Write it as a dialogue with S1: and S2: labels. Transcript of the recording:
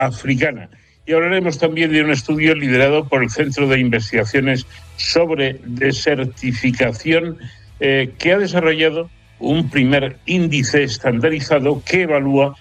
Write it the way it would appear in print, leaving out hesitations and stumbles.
S1: africana. Y hablaremos también de un estudio liderado por el Centro de Investigaciones sobre Desertificación que ha desarrollado un primer índice estandarizado que evalúa